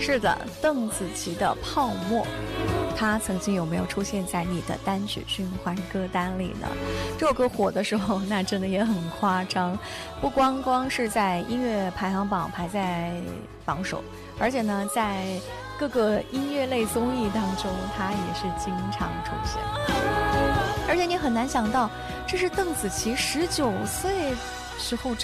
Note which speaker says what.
Speaker 1: 是的，邓紫棋的《泡沫》，它曾经有没有出现在你的单曲循环歌单里呢？这首歌火的时候，那真的也很夸张，不光是在音乐排行榜排在榜首，而且呢，在各个音乐类综艺当中，它也是经常出现。而且你很难想到，这是邓紫棋19岁时候